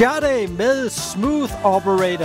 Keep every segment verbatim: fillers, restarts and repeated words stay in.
Sade med Smooth Operator.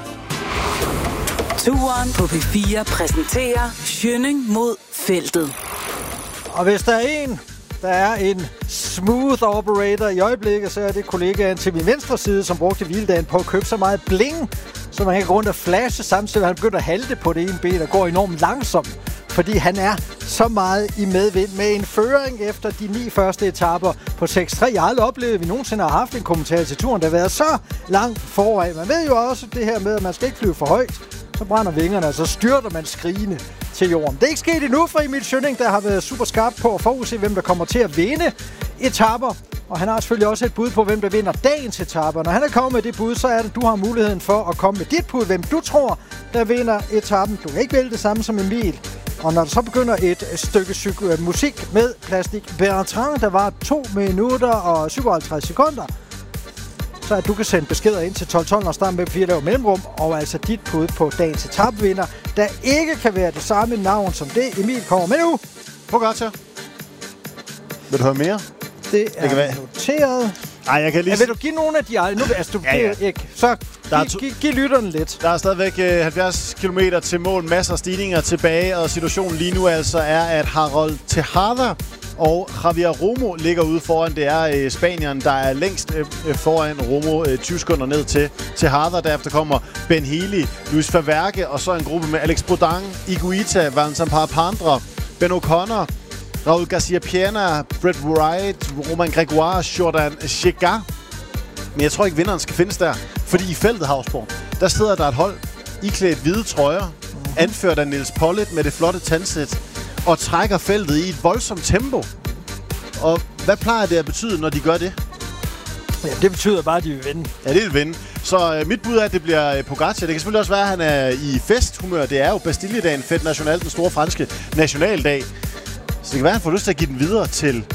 Turen på P fire præsenterer Schønning mod feltet. Og hvis der er en, der er en smooth operator i øjeblikket, så er det kollegaen til min venstre side, som brugte hviledagen på at købe så meget bling, så man kan gå rundt og flashe, samtidig han begynder at halte på det ene ben og går enormt langsomt, fordi han er så meget i medvind med en føring efter de ni første etaper på seks tre. Jeg har aldrig oplevet, at vi nogensinde har haft en kommentator til turen, der har været så langt foran. Man ved jo også det her med, at man skal ikke flyve for højt, så brænder vingerne, og så styrter man skrigende til jorden. Det er ikke sket endnu for Emil Schønning, der har været super skarp på at forudse, hvem der kommer til at vinde etaper. Og han har selvfølgelig også et bud på, hvem der vinder dagens etaper. Når han er kommet med det bud, så er det, du har muligheden for at komme med dit bud, hvem du tror, der vinder etappen. Du kan ikke vælge det samme som Emil. Og når der så begynder et stykke psyk- musik med Plastik Bertrand, der var to minutter og syvoghalvtreds sekunder, så at du kan sende beskeder ind til tolv tolv og starte med fire laver mellemrum, og altså dit bud på dagens etapevinder, der ikke kan være det samme navn som det, Emil kommer med nu. Pogačar. Vil du høre mere? Det er det være noteret. Nej, jeg kan lige... Ja, vil du give nogle af de andre? Nu, altså, du ja, ja. ikke. Så giv, to... giv, giv lytterne lidt. Der er stadigvæk øh, halvfjerds kilometer til mål, masser af stigninger tilbage, og situationen lige nu altså er, at Harold Tejada og Javier Romo ligger ude foran. Det er øh, Spanieren, der er længst øh, foran Romo, øh, tyve sekunder ned til Tejada. Derefter kommer Ben Healy, Luis Verwerke, og så en gruppe med Alex Bodin, Higuita, Vincent Parapandra, Ben O'Connor, Raul Garcia Piana, Brett Wright, Romain Grégoire, Jordan Chegar. Men jeg tror ikke, vinderen skal findes der. Fordi i feltet, Havsborg, der sidder der et hold iklædt hvide trøjer, mm-hmm. anført af Niels Pollitt med det flotte tandsæt, og trækker feltet i et voldsomt tempo. Og hvad plejer det at betyde, når de gør det? Ja, det betyder bare, at de vil vinde. Ja, det vil vinde. Så øh, mit bud er, at det bliver øh, Pogačar. Det kan selvfølgelig også være, at han er i festhumør. Det er jo Bastilledagen, Fête Nationale, den store franske nationaldag. Så det kan være, at han får lyst til at give den videre til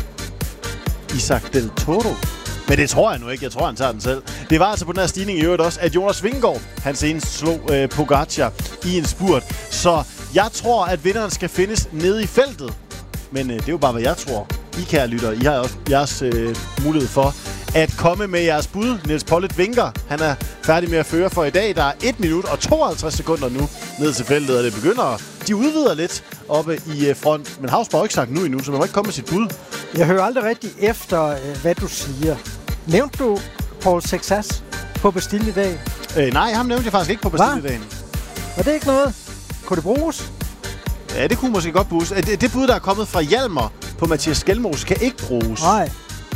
Isaac Del Toro. Men det tror jeg nu ikke. Jeg tror, han tager den selv. Det var altså på den her stigning i øvrigt også, at Jonas Vingegaard, han senest slog øh, Pogačar i en spurt. Så jeg tror, at vinderen skal findes nede i feltet. Men øh, det er jo bare, hvad jeg tror. I, kære lytter, I har også jeres øh, mulighed for at komme med jeres bud. Niels Pollitt vinker. Han er færdig med at føre for i dag. Der er et minut og tooghalvtreds sekunder nu ned til feltet, og det begynder... De udvider lidt oppe i front, men Havsborg har ikke sagt nu endnu, så man må ikke komme med sit bud. Jeg hører aldrig rigtig efter, hvad du siger. Nævnte du Paul Sexas på Bastilledagen? Øh, nej, ham nævnte jeg faktisk ikke på Bastilledagen. Var det ikke noget? Kunne det bruges? Ja, det kunne måske godt bruges. Det, det bud, der er kommet fra Hjalmar på Mathias Skelmose, kan ikke bruges. Nej.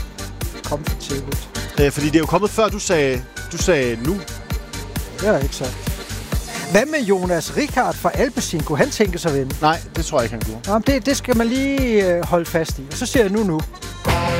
Kom for tidligt. Øh, fordi det er jo kommet før, du sagde, du sagde nu. Det er ikke sagt. Hvad med Jonas Ricard fra Alpecin? Kunne han tænke sig at vinde? Nej, det tror jeg ikke, han kunne. Nå, det, det skal man lige øh, holde fast i. Og så siger jeg nu nu.